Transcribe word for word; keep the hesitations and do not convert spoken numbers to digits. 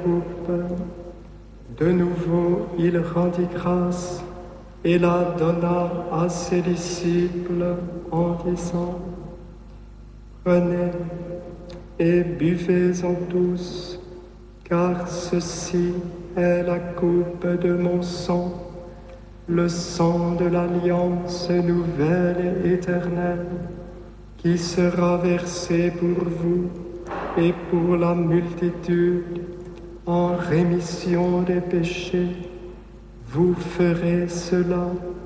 coupe. De nouveau, il rendit grâce et la donna à ses disciples en disant, prenez et buvez-en tous, car ceci est la coupe de mon sang, le sang de l'alliance nouvelle et éternelle, qui sera versé pour vous et pour la multitude en rémission des péchés. Vous ferez cela